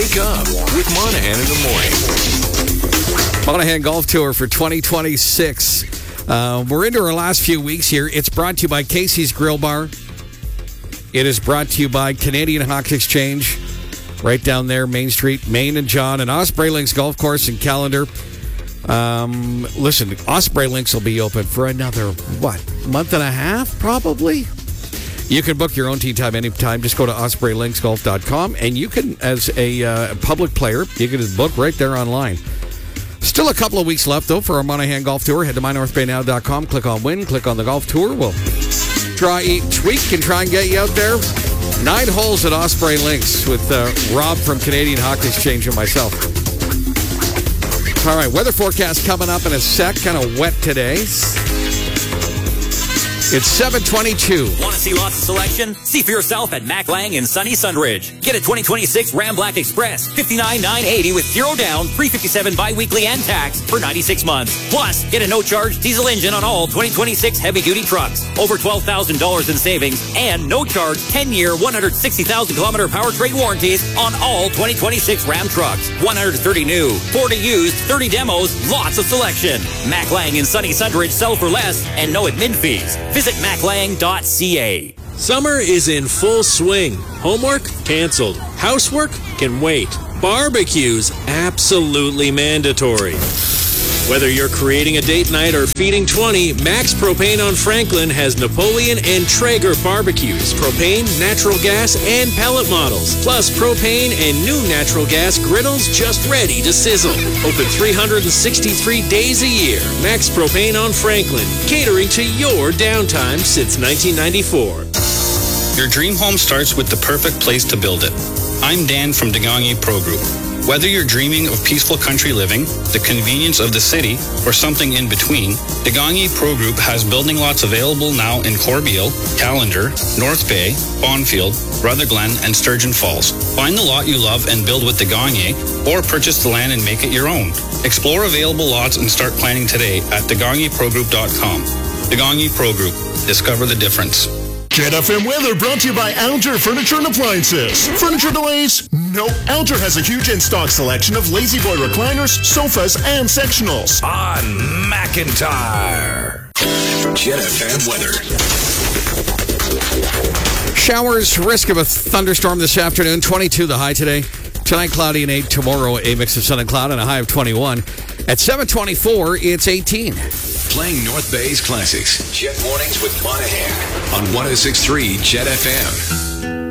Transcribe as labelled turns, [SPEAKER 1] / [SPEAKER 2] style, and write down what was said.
[SPEAKER 1] Wake up with Monahan in the morning.
[SPEAKER 2] Monahan Golf Tour for 2026. We're into our last few weeks here. It's brought to you by Casey's Grill Bar. It is brought to you by Canadian Hawk Exchange, right down there, Main Street, Main and John, and Osprey Links Golf Course and Calendar. Listen, Osprey Links will be open for another, month and a half, probably? You can book your own tee time anytime. Just go to ospreylinksgolf.com, and you can, as a public player, you can just book right there online. Still a couple of weeks left, though, for our Monahan Golf Tour. Head to mynorthbaynow.com, click on Win, click on the Golf Tour. We'll try each week and try and get you out there. 9 holes at Osprey Links with Rob from Canadian Hawk Exchange and myself. All right, weather forecast coming up in a sec. Kind of wet today. It's 7:22.
[SPEAKER 3] Want to see lots of selection? See for yourself at Mac Lang in sunny Sunridge. Get a 2026 Ram Black Express, $59,980 with 0 down, $357 bi-weekly and tax for 96 months. Plus, get a no-charge diesel engine on all 2026 heavy-duty trucks. Over $12,000 in savings and no-charge 10-year, 160,000-kilometer powertrain warranties on all 2026 Ram trucks. 130 new, 40 used, 30 demos, lots of selection. Mac Lang in sunny Sunridge, sell for less and no admin fees. Visit maclang.ca.
[SPEAKER 4] Summer is in full swing. Homework? Canceled. Housework? Can wait. Barbecues? Absolutely mandatory. Whether you're creating a date night or feeding 20, Max Propane on Franklin has Napoleon and Traeger barbecues, propane, natural gas, and pellet models, plus propane and new natural gas griddles just ready to sizzle. Open 363 days a year. Max Propane on Franklin, catering to your downtime since 1994.
[SPEAKER 5] Your dream home starts with the perfect place to build it. I'm Dan from Degani Pro Group. Whether you're dreaming of peaceful country living, the convenience of the city, or something in between, Degani Pro Group has building lots available now in Corbeil, Calendar, North Bay, Bonfield, Rutherglen, and Sturgeon Falls. Find the lot you love and build with Degani, or purchase the land and make it your own. Explore available lots and start planning today at DeganiProGroup.com. Degani Pro Group. Discover the difference.
[SPEAKER 6] Jet FM weather brought to you by Alger Furniture and Appliances. Furniture delays? Nope. Alger has a huge in-stock selection of Lazy Boy recliners, sofas, and sectionals.
[SPEAKER 1] On McIntyre. Jet FM weather.
[SPEAKER 2] Showers, risk of a thunderstorm this afternoon. 22 the high today. Tonight, cloudy and 8. Tomorrow, a mix of sun and cloud and a high of 21. At 7:24, it's 18.
[SPEAKER 1] Playing North Bay's classics. Jet Mornings with Monahan on 106.3 Jet FM.